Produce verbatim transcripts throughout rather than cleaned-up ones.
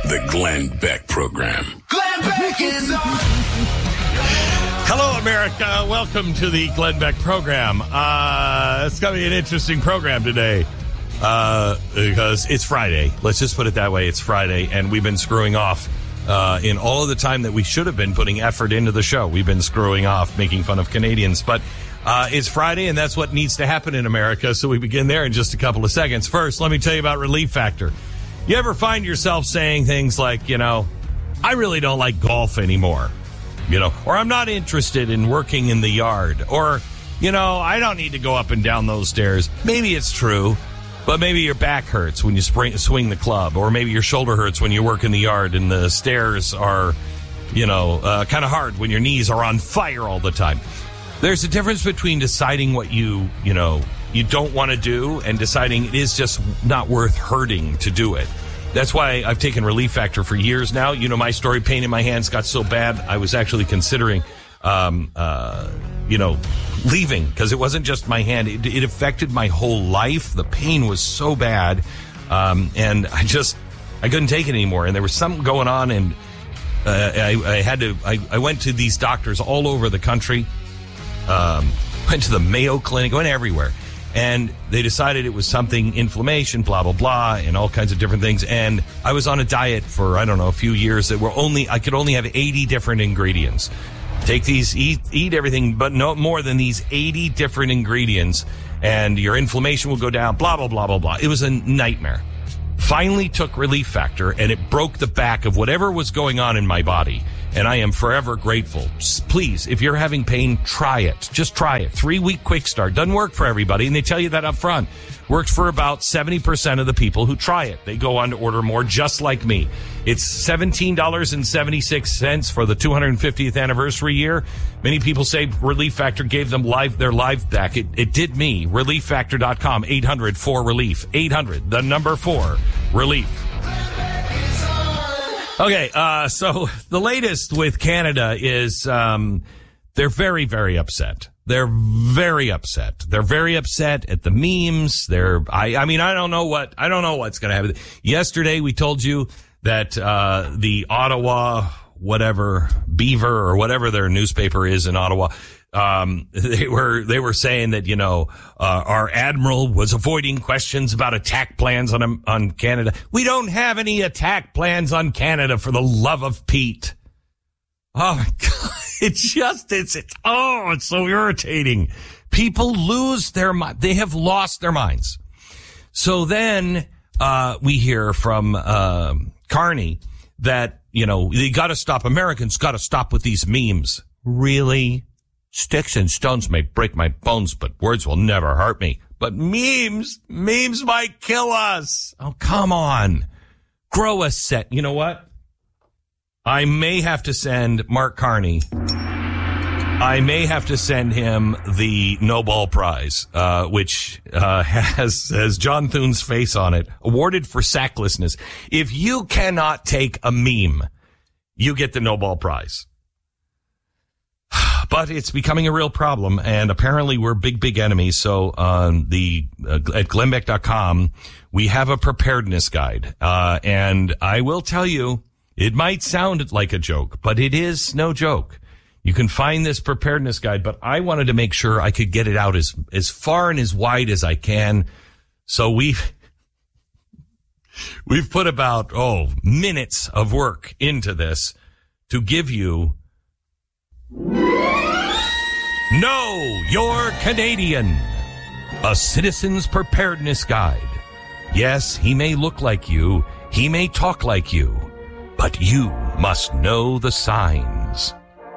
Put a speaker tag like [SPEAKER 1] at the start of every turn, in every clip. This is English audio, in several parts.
[SPEAKER 1] The Glenn Beck Program.
[SPEAKER 2] Glenn Beck is on.
[SPEAKER 3] Hello, America. Welcome to the Glenn Beck Program. Uh, it's going to be an interesting program today uh, because it's Friday. Let's just put it that way. It's Friday, and we've been screwing off uh, in all of the time that we should have been putting effort into the show. We've been screwing off, making fun of Canadians. But uh, it's Friday, and that's what needs to happen in America, so we begin there in just a couple of seconds. First, let me tell you about Relief Factor. You ever find yourself saying things like, you know, I really don't like golf anymore, you know, or I'm not interested in working in the yard, or, you know, I don't need to go up and down those stairs. Maybe it's true, but maybe your back hurts when you spring, swing the club, or maybe your shoulder hurts when you work in the yard and the stairs are, you know, uh, kind of hard when your knees are on fire all the time. There's a difference between deciding what you, you know, you don't want to do and deciding it is just not worth hurting to do it. That's why I've taken Relief Factor for years now. You know my story, pain in my hands got so bad, I was actually considering, um, uh, you know, leaving, because it wasn't just my hand. It, it affected my whole life. The pain was so bad, um, and I just, I couldn't take it anymore. And there was something going on, and uh, I, I had to, I, I went to these doctors all over the country, um, went to the Mayo Clinic, went everywhere. And they decided it was something, inflammation, blah, blah, blah, and all kinds of different things. And I was on a diet for, I don't know, a few years that were only, I could only have eighty different ingredients. Take these, eat, eat everything, but no more than these eighty different ingredients, and your inflammation will go down, blah, blah, blah, blah, blah. It was a nightmare. Finally took Relief Factor, and it broke the back of whatever was going on in my body. And I am forever grateful. Please, if you're having pain, try it. Just try it. Three-week quick start. Doesn't work for everybody, and they tell you that up front. Works for about seventy percent of the people who try it. They go on to order more, just like me. It's seventeen dollars and seventy-six cents for the two hundred fiftieth anniversary year. Many people say Relief Factor gave them life, their life back. It, it did me. relief factor dot com, eight hundred four relief. eight hundred, the number four, relief. Okay, uh, so the latest with Canada is um, they're very, very upset. They're very upset. They're very upset at the memes. They're, I, I mean, I don't know what, I don't know what's going to happen. Yesterday, we told you that uh, the Ottawa, whatever, Beaver or whatever their newspaper is in Ottawa, um, they were, they were saying that, you know, uh, our admiral was avoiding questions about attack plans on, on Canada. We don't have any attack plans on Canada, for the love of Pete. Oh my God. It's just, it's, it's, oh, it's so irritating. People lose their mind. They have lost their minds. So then, uh, we hear from, uh, Carney that, you know, they gotta stop, Americans gotta stop with these memes. Really? Sticks and stones may break my bones, but words will never hurt me. But memes, memes might kill us. Oh, come on. Grow a set. You know what? I may have to send Mark Carney, I may have to send him the Nobel Prize, uh, which, uh, has, has John Thune's face on it, awarded for sacklessness. If you cannot take a meme, you get the Nobel Prize. But it's becoming a real problem, and apparently we're big, big enemies. So on the uh, at glenn beck dot com, we have a preparedness guide, uh, and I will tell you, it might sound like a joke, but it is no joke. You can find this preparedness guide, but I wanted to make sure I could get it out as as far and as wide as I can. So we've we've put about oh minutes of work into this to give you. Know You're Canadian, a citizen's preparedness guide. Yes, he may look like you, he may talk like you, but you must know the signs.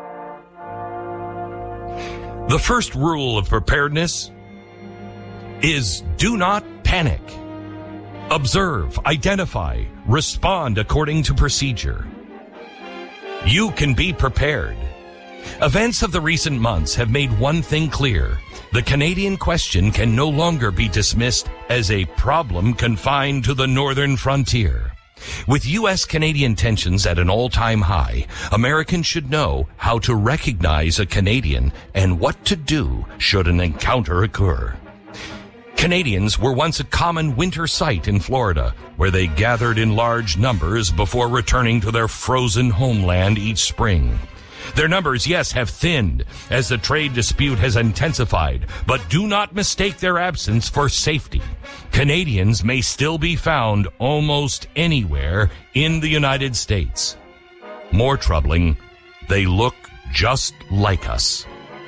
[SPEAKER 3] The first rule of preparedness is do not panic. Observe, identify, respond according to procedure. You can be prepared. Events of the recent months have made one thing clear. The Canadian question can no longer be dismissed as a problem confined to the northern frontier. With U S Canadian tensions at an all-time high, Americans should know how to recognize a Canadian and what to do should an encounter occur. Canadians were once a common winter sight in Florida, where they gathered in large numbers before returning to their frozen homeland each spring. Their numbers, yes, have thinned as the trade dispute has intensified, but do not mistake their absence for safety. Canadians may still be found almost anywhere in the United States. More troubling, they look just like us.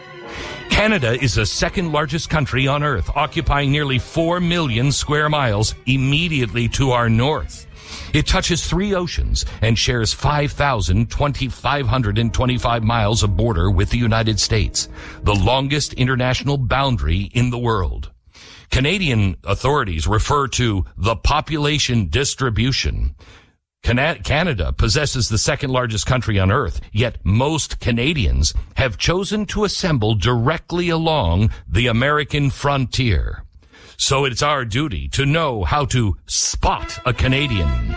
[SPEAKER 3] Canada is the second largest country on Earth, occupying nearly four million square miles immediately to our north. It touches three oceans and shares five thousand five hundred twenty-five miles of border with the United States, the longest international boundary in the world. Canadian authorities refer to the population distribution. Canada possesses the second largest country on Earth, yet most Canadians have chosen to assemble directly along the American frontier. So it's our duty to know how to spot a Canadian.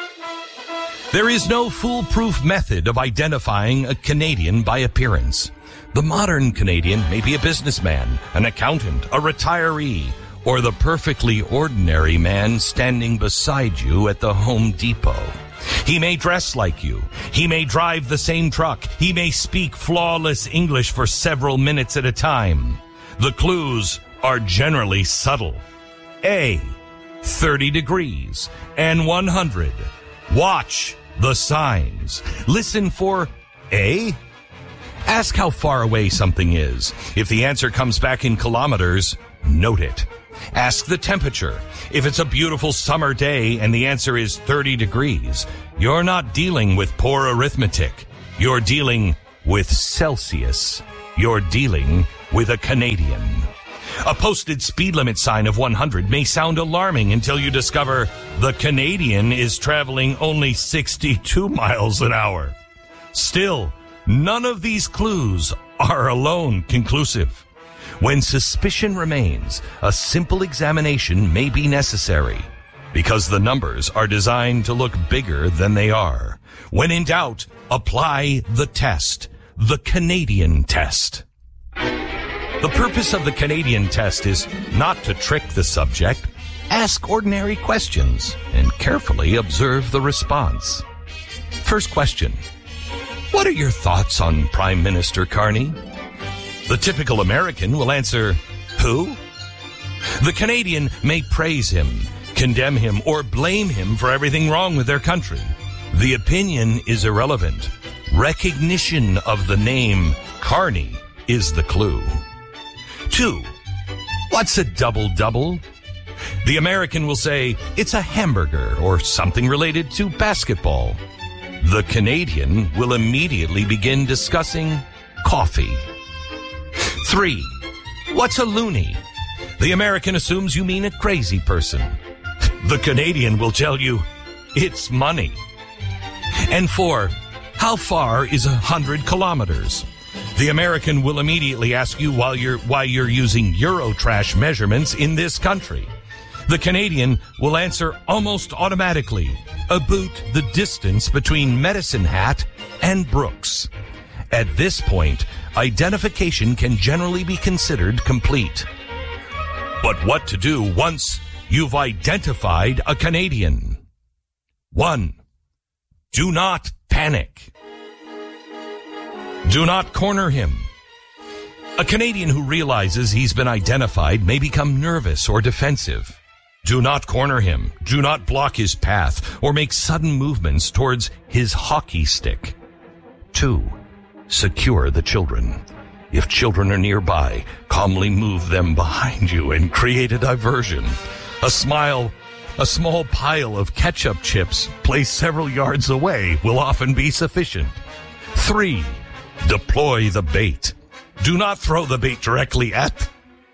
[SPEAKER 3] There is no foolproof method of identifying a Canadian by appearance. The modern Canadian may be a businessman, an accountant, a retiree, or the perfectly ordinary man standing beside you at the Home Depot. He may dress like you. He may drive the same truck. He may speak flawless English for several minutes at a time. The clues are generally subtle. A, thirty degrees and one hundred. Watch the signs. Listen for A. Ask how far away something is. If the answer comes back in kilometers, note it. Ask the temperature. If it's a beautiful summer day and the answer is thirty degrees, you're not dealing with poor arithmetic. You're dealing with Celsius. You're dealing with a Canadian. A posted speed limit sign of one hundred may sound alarming until you discover the Canadian is traveling only sixty-two miles an hour. Still, none of these clues are alone conclusive. When suspicion remains, a simple examination may be necessary because the numbers are designed to look bigger than they are. When in doubt, apply the test, the Canadian test. The purpose of the Canadian test is not to trick the subject. Ask ordinary questions and carefully observe the response. First question. What are your thoughts on Prime Minister Carney? The typical American will answer, who? The Canadian may praise him, condemn him, or blame him for everything wrong with their country. The opinion is irrelevant. Recognition of the name Carney is the clue. Two, what's a double-double? The American will say, it's a hamburger or something related to basketball. The Canadian will immediately begin discussing coffee. Three, what's a loony? The American assumes you mean a crazy person. The Canadian will tell you, it's money. And four, how far is a hundred kilometers? The American will immediately ask you why you're, why you're using Eurotrash measurements in this country. The Canadian will answer almost automatically, about the distance between Medicine Hat and Brooks. At this point, identification can generally be considered complete. But what to do once you've identified a Canadian? One, do not panic. Do not corner him. A Canadian who realizes he's been identified may become nervous or defensive. Do not corner him. Do not block his path or make sudden movements towards his hockey stick. Two, secure the children. If children are nearby, calmly move them behind you and create a diversion. A smile, a small pile of ketchup chips placed several yards away will often be sufficient. Three, deploy the bait. Do not throw the bait directly at.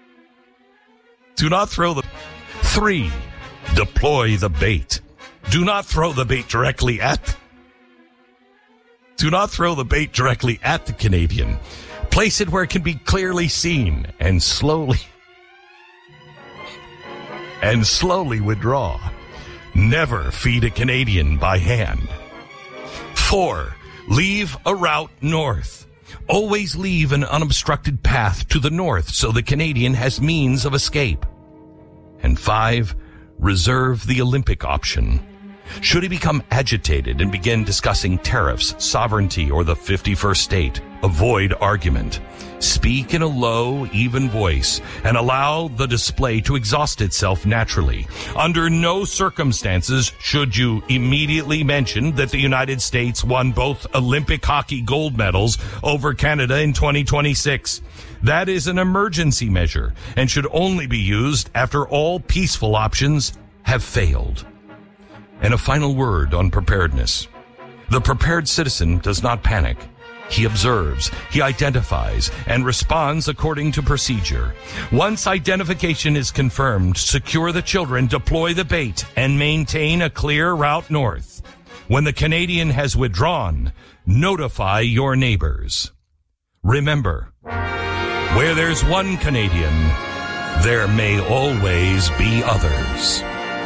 [SPEAKER 3] Do not throw the. Three, deploy the bait. Do not throw the bait directly at. Do not throw the bait directly at the Canadian. Place it where it can be clearly seen and slowly, and slowly withdraw. Never feed a Canadian by hand. Four, leave a route north. Always leave an unobstructed path to the north so the Canadian has means of escape. And five, reserve the Olympic option. Should he become agitated and begin discussing tariffs, sovereignty, or the fifty-first state, avoid argument. Speak in a low, even voice and allow the display to exhaust itself naturally. Under no circumstances should you immediately mention that the United States won both Olympic hockey gold medals over Canada in twenty twenty-six. That is an emergency measure and should only be used after all peaceful options have failed. And a final word on preparedness. The prepared citizen does not panic. He observes, he identifies, and responds according to procedure. Once identification is confirmed, secure the children, deploy the bait, and maintain a clear route north. When the Canadian has withdrawn, notify your neighbors. Remember, where there's one Canadian, there may always be others.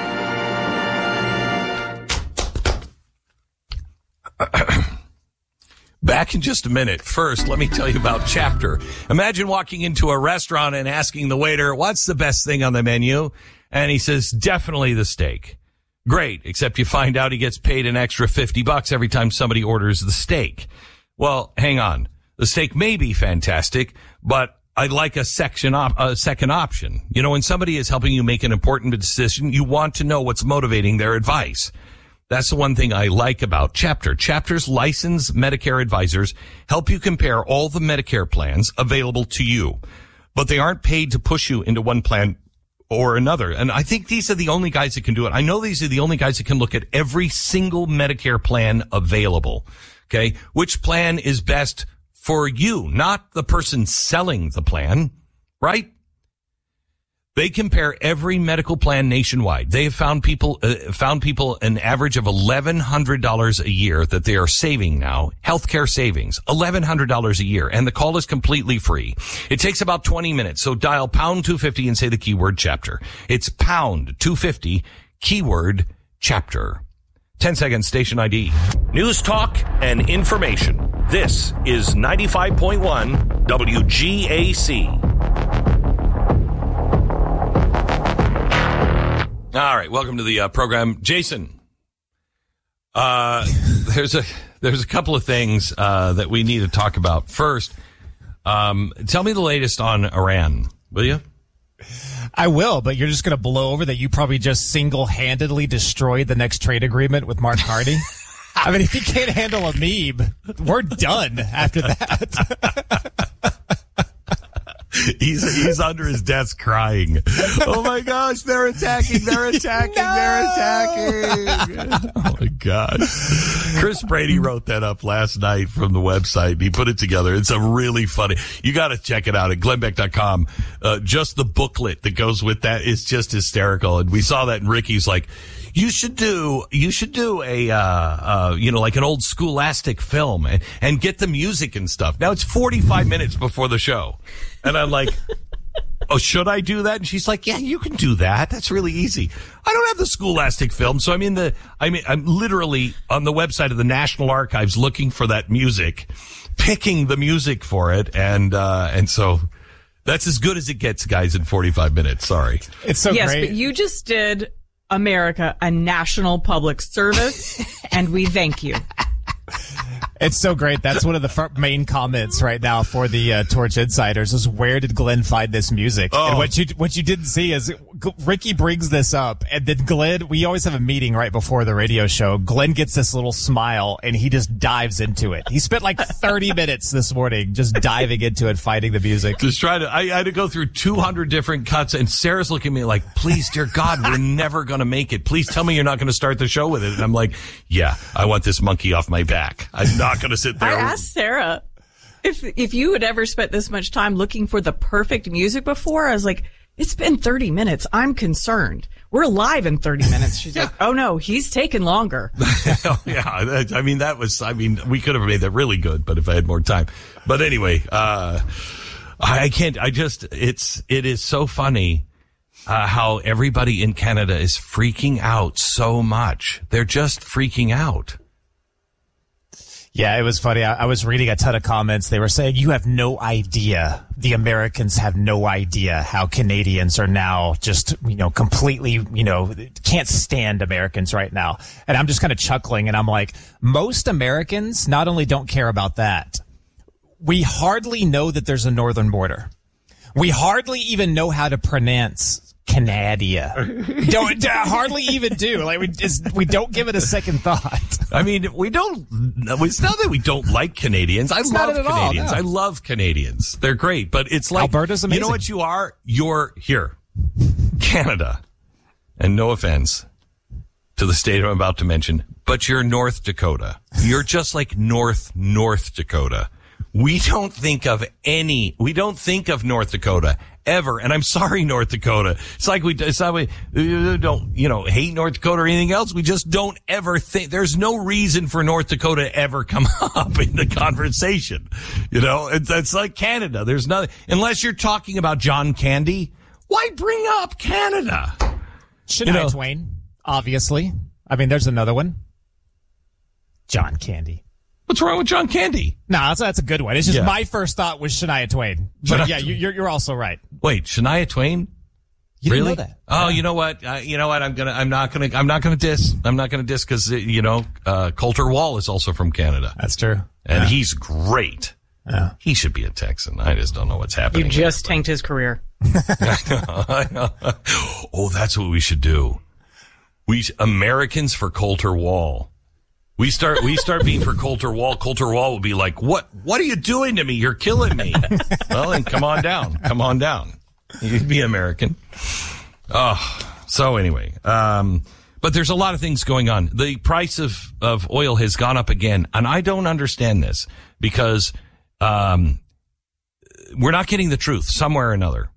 [SPEAKER 3] Back in just a minute. First, let me tell you about Chapter. Imagine walking into a restaurant and asking the waiter, what's the best thing on the menu? And he says, definitely the steak. Great, except you find out he gets paid an extra fifty bucks every time somebody orders the steak. Well, hang on. The steak may be fantastic, but I'd like a section op- a second option. You know, when somebody is helping you make an important decision, you want to know what's motivating their advice. That's the one thing I like about Chapter. Chapter's licensed Medicare advisors help you compare all the Medicare plans available to you, but they aren't paid to push you into one plan or another. And I think these are the only guys that can do it. I know these are the only guys that can look at every single Medicare plan available. Okay. Which plan is best for you, not the person selling the plan, right? They compare every medical plan nationwide. They have found people, uh, found people an average of eleven hundred dollars a year that they are saving now. Healthcare savings, eleven hundred dollars a year. And the call is completely free. It takes about twenty minutes. So dial pound two fifty and say the keyword Chapter. It's pound two fifty, keyword Chapter. ten seconds, station I D. News, talk, and information. This is ninety-five point one W G A C. All right, welcome to the uh, program, Jason. Uh, there's a there's a couple of things uh, that we need to talk about. First, um, tell me the latest on Iran, will you?
[SPEAKER 4] I will, but you're just going to blow over that you probably just single-handedly destroyed the next trade agreement with Mark Carney. I mean, if he can't handle a meme, we're done after that.
[SPEAKER 3] He's he's under his desk crying. Oh my gosh, they're attacking, they're attacking, no! they're attacking. Oh my gosh. Chris Brady wrote that up last night from the website. He put it together. It's a really funny. You got to check it out at glenn beck dot com. Uh, just the booklet that goes with that is just hysterical. And we saw that, and Ricky's like, You should do, you should do a, uh, uh, you know, like an old Scholastic film and, and get the music and stuff. Now it's forty-five minutes before the show. And I'm like, oh, should I do that? And she's like, yeah, you can do that. That's really easy. I don't have the Scholastic film. So I'm in the, I mean, I'm literally on the website of the National Archives looking for that music, picking the music for it. And, uh, and so that's as good as it gets, guys, in forty-five minutes. Sorry.
[SPEAKER 4] It's so
[SPEAKER 5] yes,
[SPEAKER 4] great.
[SPEAKER 5] Yes, but you just did America a national public service, and we thank you.
[SPEAKER 4] It's so great. That's one of the front main comments right now for the uh, Torch Insiders is, where did Glenn find this music?
[SPEAKER 3] Oh.
[SPEAKER 4] And what you what you didn't see is G- Ricky brings this up, and then Glenn, we always have a meeting right before the radio show. Glenn gets this little smile, and he just dives into it. He spent like thirty minutes this morning just diving into it, finding the music.
[SPEAKER 3] Just trying to, I, I had to go through two hundred different cuts, and Sarah's looking at me like, please, dear God, we're never going to make it. Please tell me you're not going to start the show with it. And I'm like, yeah, I want this monkey off my back. I'm not going to sit there.
[SPEAKER 5] I asked Sarah if if you had ever spent this much time looking for the perfect music before. I was like, it's been thirty minutes. I'm concerned. We're live in thirty minutes. She's yeah. like, oh no, he's taking longer.
[SPEAKER 3] oh, yeah. I mean, that was, I mean, we could have made that really good, but if I had more time. But anyway, uh, I can't, I just, it's, it is so funny. Uh, how everybody in Canada is freaking out so much. They're just freaking out.
[SPEAKER 4] Yeah, it was funny. I, I was reading a ton of comments. They were saying, you have no idea. The Americans have no idea how Canadians are now just, you know, completely, you know, can't stand Americans right now. And I'm just kind of chuckling, and I'm like, most Americans not only don't care about that, we hardly know that there's a northern border. We hardly even know how to pronounce Canada. Don't uh, hardly even do. Like we just, we don't give it a second thought.
[SPEAKER 3] I mean, we don't. It's not that we don't like Canadians. I
[SPEAKER 4] It's
[SPEAKER 3] love
[SPEAKER 4] not it at all,
[SPEAKER 3] Canadians.
[SPEAKER 4] no.
[SPEAKER 3] I love Canadians. They're great, but it's like
[SPEAKER 4] Alberta's
[SPEAKER 3] You know
[SPEAKER 4] amazing.
[SPEAKER 3] what you are? You're here, Canada, and no offense to the state I'm about to mention, but you're North Dakota. You're just like North North Dakota. We don't think of any. We don't think of North Dakota ever. And I'm sorry, North Dakota. It's like we. It's not we we don't you know hate North Dakota or anything else. We just don't ever think. There's no reason for North Dakota to ever come up in the conversation. You know, it's, it's like Canada. There's nothing unless you're talking about John Candy. Why bring up Canada?
[SPEAKER 4] Shania
[SPEAKER 3] You know-
[SPEAKER 4] Twain, obviously. I mean, there's another one. John Candy.
[SPEAKER 3] What's wrong with John Candy?
[SPEAKER 4] No, that's, that's a good one. It's just
[SPEAKER 3] Yeah.
[SPEAKER 4] my first thought was Shania Twain. But
[SPEAKER 3] Shania
[SPEAKER 4] yeah, you, you're you're also right.
[SPEAKER 3] Wait, Shania Twain?
[SPEAKER 4] You didn't
[SPEAKER 3] Really?
[SPEAKER 4] know that?
[SPEAKER 3] Oh, you know what? Uh, you know what? I'm gonna. I'm not gonna. I'm not gonna diss. I'm not gonna diss because you know uh, Coulter Wall is also from Canada,
[SPEAKER 4] That's true.
[SPEAKER 3] and he's great.
[SPEAKER 4] Yeah.
[SPEAKER 3] He should be a Texan. I just don't know what's
[SPEAKER 5] You
[SPEAKER 3] happening.
[SPEAKER 5] just tanked his career.
[SPEAKER 3] I know. Oh, that's what we should do. We Americans for Coulter Wall. We start. We start being for Coulter Wall. Coulter Wall will be like, "What? What are you doing to me? You're killing me." Well, then come on down. Come on down. You'd be American. Oh, so anyway, um, but there's a lot of things going on. The price of, of oil has gone up again, and I don't understand this because um, we're not getting the truth somewhere or another.